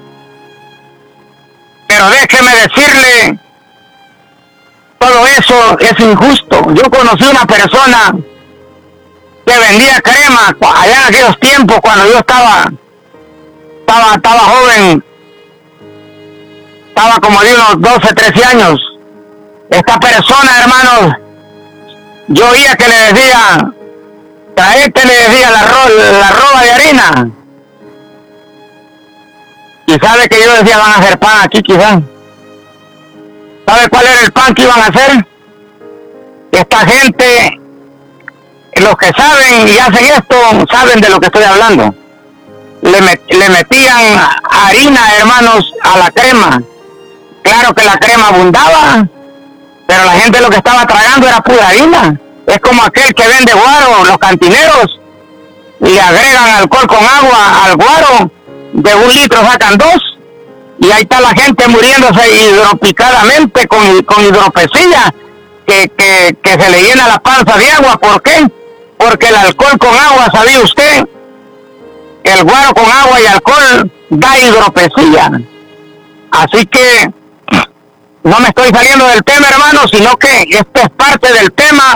Pero déjeme decirle, todo eso es injusto. Yo conocí una persona que vendía crema allá en aquellos tiempos, cuando yo estaba, estaba, estaba joven, estaba como de unos doce, trece años. Esta persona, hermanos, yo oía que le decía, traete, le decía, la, ro la roba de harina. Y sabe que yo decía, van a hacer pan aquí quizás. ¿Sabe cuál era el pan que iban a hacer? Esta gente, los que saben y hacen esto, saben de lo que estoy hablando. Le, met le metían harina, hermanos, a la crema. Claro que la crema abundaba, pero la gente lo que estaba tragando era pura harina. Es como aquel que vende guaro, los cantineros, y le agregan alcohol con agua al guaro, de un litro sacan dos, y ahí está la gente muriéndose hidropicadamente con, con hidropesilla, que, que, que se le llena la panza de agua. ¿Por qué? Porque el alcohol con agua, ¿sabía usted? El guaro con agua y alcohol da hidropesilla. Así que no me estoy saliendo del tema, hermano, sino que esto es parte del tema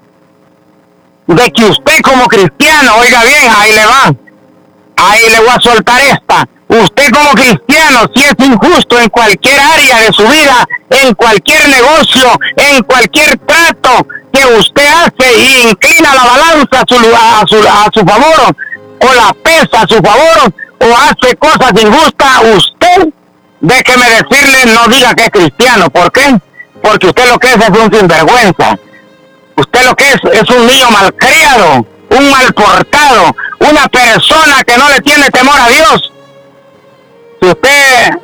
de que usted como cristiano, oiga bien, ahí le va, ahí le voy a soltar esta. Usted como cristiano, si es injusto en cualquier área de su vida, en cualquier negocio, en cualquier trato que usted hace y inclina la balanza a su, a su, a su favor, o la pesa a su favor, o hace cosas injustas, usted, déjeme decirle, no diga que es cristiano. ¿Por qué? Porque usted lo que es es un sinvergüenza. Usted lo que es es un niño malcriado, un mal portado, una persona que no le tiene temor a Dios. Si usted,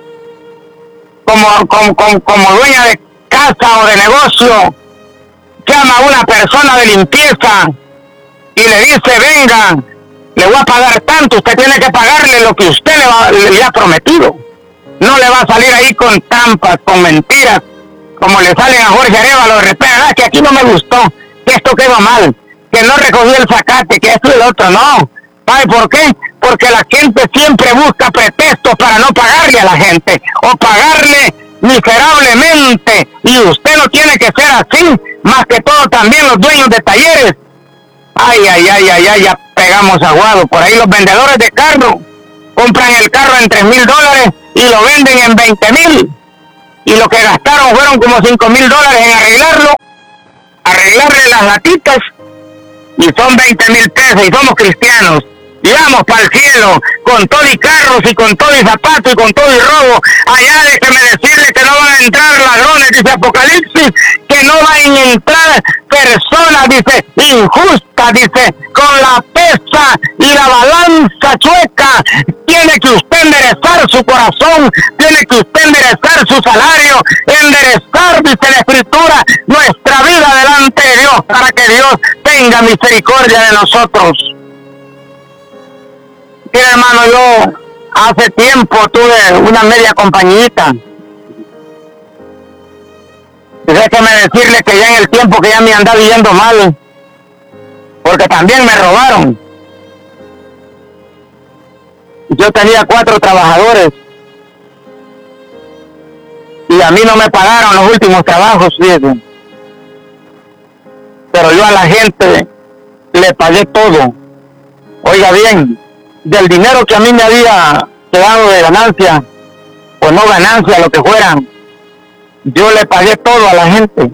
como, como, como, como dueña de casa o de negocio, llama a una persona de limpieza y le dice, venga, le voy a pagar tanto, usted tiene que pagarle lo que usted le, va, le, le ha prometido. No le va a salir ahí con trampas, con mentiras, como le salen a Jorge Arevalo de repente, ah, que aquí no me gustó, que esto quedó mal, que no recogí el zacate, que esto y el otro. No. ¿Sabe por qué? Porque la gente siempre busca pretextos para no pagarle a la gente, o pagarle miserablemente, y usted no tiene que ser así, más que todo también los dueños de talleres. Ay, ay, ay, ay, ay, ya pegamos aguado. Por ahí los vendedores de carro compran el carro en tres mil dólares y lo venden en veinte mil. Y lo que gastaron fueron como cinco mil dólares en arreglarlo, arreglarle las latitas, y son veinte mil pesos, y somos cristianos. Y vamos para el cielo, con todo y carros, y con todo y zapatos, y con todo y robo. Allá déjeme decirle que no van a entrar ladrones, dice Apocalipsis, que no van a entrar personas, dice, injustas, dice, con la pesa y la balanza chueca. Tiene que usted enderezar su corazón, tiene que usted enderezar su salario, enderezar, dice la Escritura, nuestra vida delante de Dios, para que Dios tenga misericordia de nosotros. Mira, hermano, yo hace tiempo tuve una media compañita. Y déjeme decirle que ya en el tiempo que ya me andaba yendo mal, porque también me robaron. Yo tenía cuatro trabajadores y a mí no me pagaron los últimos trabajos, fíjense. Pero yo a la gente le pagué todo. Oiga bien, del dinero que a mí me había quedado de ganancia, o no ganancia, lo que fuera, yo le pagué todo a la gente.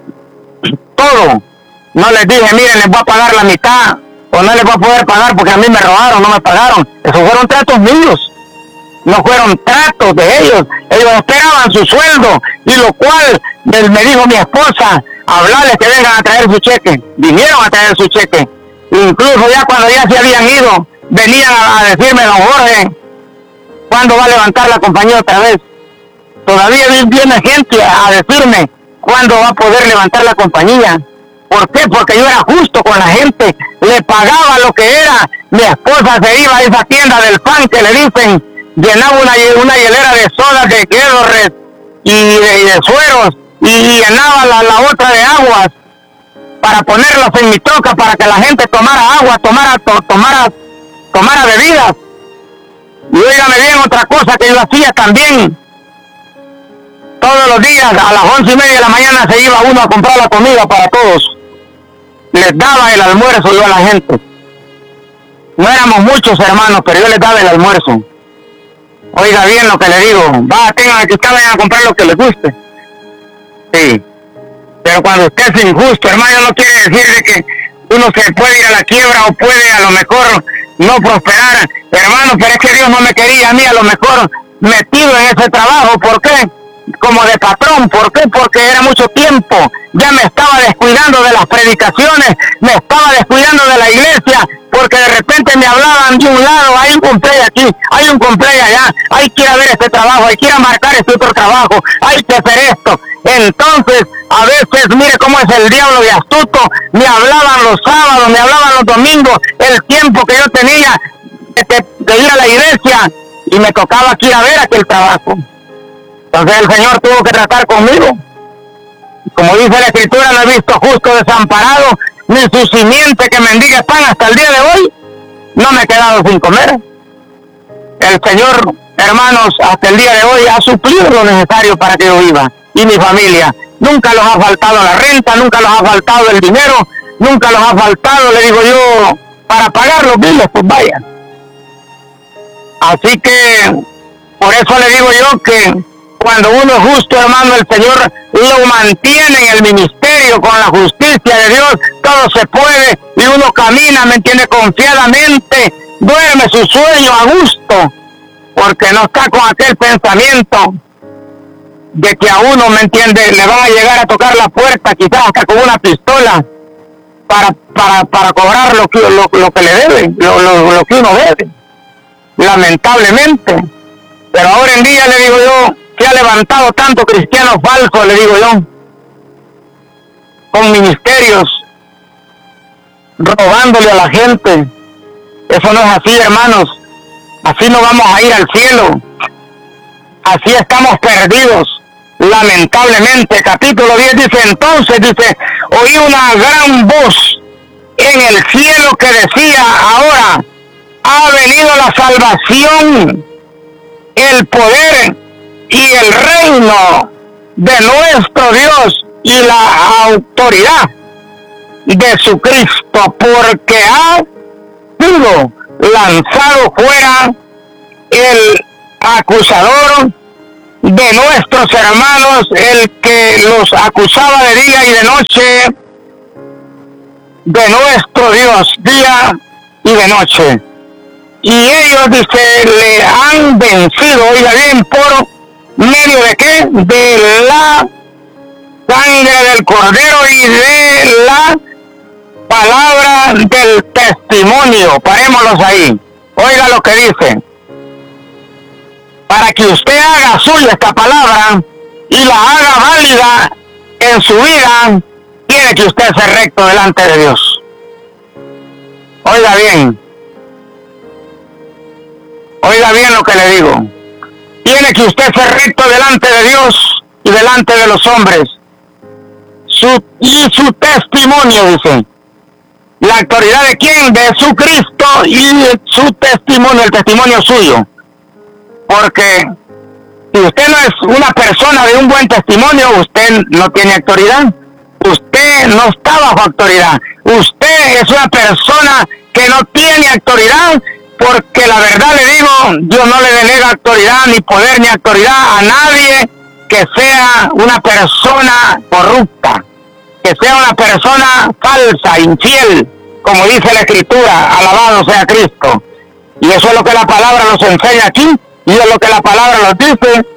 Todo. No les dije, miren, les voy a pagar la mitad, o no les voy a poder pagar porque a mí me robaron, no me pagaron. Esos fueron tratos míos, no fueron tratos de ellos. Ellos esperaban su sueldo, y lo cual me dijo mi esposa, hablarles que vengan a traer su cheque. Vinieron a traer su cheque. Incluso ya cuando ya se habían ido, venían a, a decirme, don Jorge, ¿cuándo va a levantar la compañía otra vez? Todavía viene gente a, a decirme, ¿cuándo va a poder levantar la compañía? ¿Por qué? Porque yo era justo con la gente, le pagaba lo que era. Mi esposa se iba a esa tienda del pan que le dicen, llenaba una, una hielera de sodas, de Gatorade y de, y de sueros, y, y llenaba la, la otra de aguas para ponerlas en mi troca para que la gente tomara agua, tomara, to, tomara, tomara bebidas. Y óigame bien, otra cosa que yo hacía también, todos los días a las once y media de la mañana se iba uno a comprar la comida para todos. Les daba el almuerzo yo a la gente. No éramos muchos hermanos, pero yo les daba el almuerzo. Oiga bien lo que le digo, va, tengan que ustedes vayan a comprar lo que les guste. Sí. Pero cuando usted es injusto, hermano, no quiere decir de que uno se puede ir a la quiebra o puede a lo mejor no prosperar. Hermano, pero es que Dios no me quería a mí a lo mejor metido en ese trabajo. ¿Por qué? Como de patrón. ¿Por qué? Porque era mucho tiempo. Ya me estaba descuidando de las predicaciones, me estaba descuidando de la iglesia, porque de repente me hablaban de un lado, hay un cumple aquí, hay un cumple allá, hay que ir a ver este trabajo, hay que ir a marcar este otro trabajo, hay que hacer esto. Entonces, a veces, mire cómo es el diablo de astuto, me hablaban los sábados, me hablaban los domingos, el tiempo que yo tenía de, de ir a la iglesia, y me tocaba aquí ir a ver aquel trabajo. Entonces el Señor tuvo que tratar conmigo. Como dice la Escritura, no he visto justo desamparado, ni su simiente que mendigue pan. Hasta el día de hoy no me he quedado sin comer. El Señor, hermanos, hasta el día de hoy ha suplido lo necesario para que yo viva y mi familia. Nunca los ha faltado la renta, nunca los ha faltado el dinero, nunca los ha faltado, le digo yo, para pagar los biles, pues vaya. Así que, por eso le digo yo que cuando uno es justo, hermano, el Señor lo mantiene en el ministerio con la justicia de Dios. Todo se puede y uno camina, ¿me entiende? Confiadamente, duerme su sueño a gusto, porque no está con aquel pensamiento de que a uno, ¿me entiende?, le van a llegar a tocar la puerta, quizás hasta con una pistola, para para para cobrar lo que, lo, lo que le deben, lo, lo, lo que uno debe, lamentablemente. Pero ahora en día, le digo yo, que ha levantado tanto cristiano falso, le digo yo, con ministerios, robándole a la gente. Eso no es así, hermanos. Así no vamos a ir al cielo. Así estamos perdidos, lamentablemente. Capítulo diez dice, entonces, dice, oí una gran voz en el cielo que decía, ahora ha venido la salvación, el poder y el reino de nuestro Dios y la autoridad de su Cristo, porque ha sido lanzado fuera el acusador de nuestros hermanos, el que los acusaba de día y de noche, de nuestro Dios, día y de noche. Y ellos, dice, le han vencido, oiga bien, por medio de qué? De la sangre del Cordero y de la palabra del testimonio. Parémoslos ahí. Oiga lo que dice. Para que usted haga suya esta palabra y la haga válida en su vida, tiene que usted ser recto delante de Dios. Oiga bien. Oiga bien lo que le digo. Tiene que usted ser recto delante de Dios y delante de los hombres. Su, y su testimonio, dice. ¿La autoridad de quién? De su Cristo y su testimonio, el testimonio suyo. Porque si usted no es una persona de un buen testimonio, usted no tiene autoridad. Usted no está bajo autoridad. Usted es una persona que no tiene autoridad, porque la verdad le digo, Dios no le delega autoridad, ni poder, ni autoridad a nadie que sea una persona corrupta, que sea una persona falsa, infiel, como dice la Escritura, alabado sea Cristo. Y eso es lo que la palabra nos enseña aquí, y es lo que la palabra nos dice.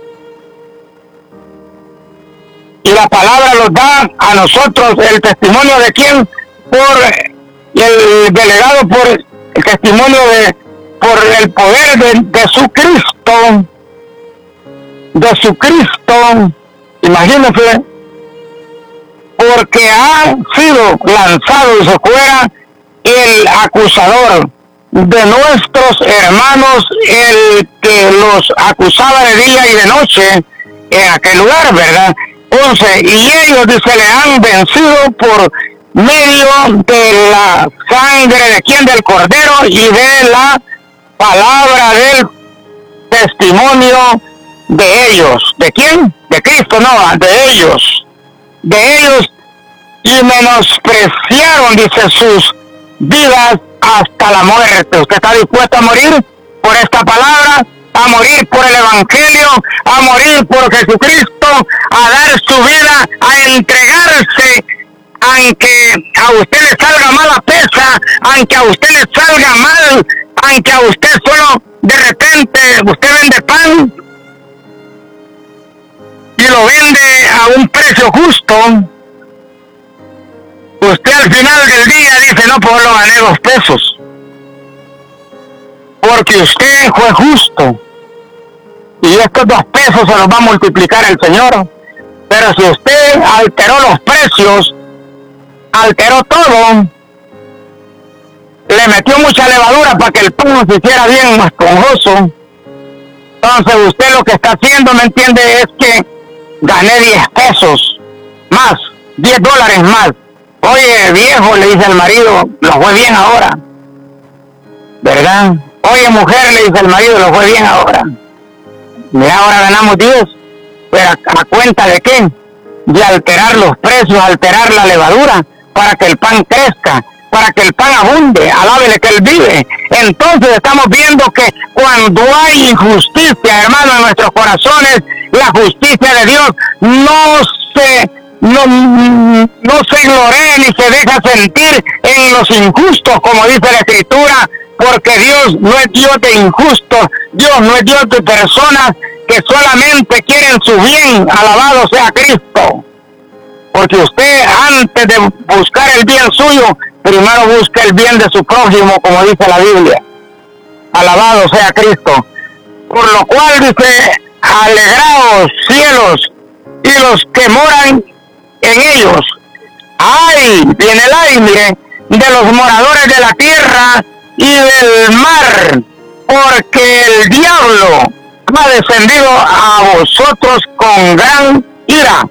Y la palabra nos da a nosotros el testimonio de quién, por el delegado, por el testimonio de, por el poder de, de su Cristo, de su Cristo, imagínense, porque ha sido lanzado y se fuera el acusador de nuestros hermanos, el que los acusaba de día y de noche en aquel lugar, ¿verdad? once, y ellos, dice, le han vencido por medio de la sangre de quién, del Cordero, y de la palabra del testimonio de ellos. ¿De quién? De Cristo, no, de ellos. De ellos, y menospreciaron, dice, sus vidas hasta la muerte. ¿Usted está dispuesto a morir por esta palabra? A morir por el Evangelio, a morir por Jesucristo, a dar su vida, a entregarse, aunque a usted le salga mala pesa, aunque a usted le salga mal, aunque a usted solo de repente usted vende pan y lo vende a un precio justo, usted al final del día dice, no, pues lo gané dos pesos, porque usted fue justo, y estos dos pesos se los va a multiplicar el Señor. Pero si usted alteró los precios, alteró todo, le metió mucha levadura para que el pan se hiciera bien esponjoso, entonces usted lo que está haciendo, ¿me entiende?, es que gané diez pesos más, diez dólares más. Oye, viejo, le dice el marido, lo fue bien ahora, ¿verdad? Oye, mujer, le dice el marido, lo fue bien ahora. Mira, ahora ganamos diez, pero a, a cuenta de qué? De alterar los precios, alterar la levadura, para que el pan crezca, para que el pan abunde, alábele que él vive. Entonces estamos viendo que cuando hay injusticia, hermano, en nuestros corazones, la justicia de Dios no se, no, no se ignorea ni se deja sentir en los injustos, como dice la Escritura, porque Dios no es Dios de injustos, Dios no es Dios de personas que solamente quieren su bien, alabado sea Cristo. Porque usted, antes de buscar el bien suyo, primero busca el bien de su prójimo, como dice la Biblia. Alabado sea Cristo. Por lo cual dice, alegraos cielos y los que moran en ellos. ¡Ay! Viene el aire de los moradores de la tierra y del mar, porque el diablo ha descendido a vosotros con gran ira,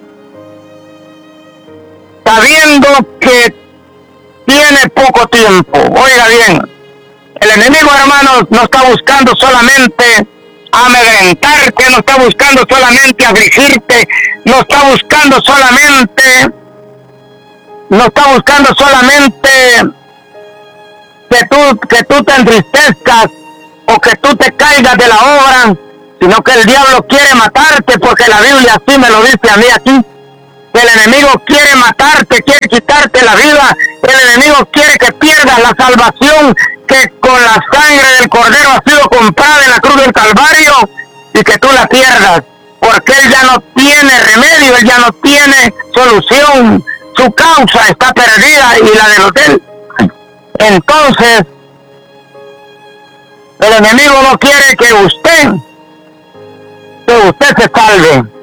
sabiendo que tiene poco tiempo. Oiga bien, el enemigo, hermanos, no está buscando solamente amedrentarte, no está buscando solamente afligirte, no está buscando solamente, no está buscando solamente que tú, que tú te entristezcas o que tú te caigas de la obra, sino que el diablo quiere matarte, porque la Biblia así me lo dice a mí aquí, que el enemigo quiere matarte, quiere quitarte la vida, el enemigo quiere que pierdas la salvación que con la sangre del Cordero ha sido comprada en la cruz del Calvario, y que tú la pierdas, porque él ya no tiene remedio, él ya no tiene solución, su causa está perdida y la del hotel. Entonces, el enemigo no quiere que usted, que usted se salve.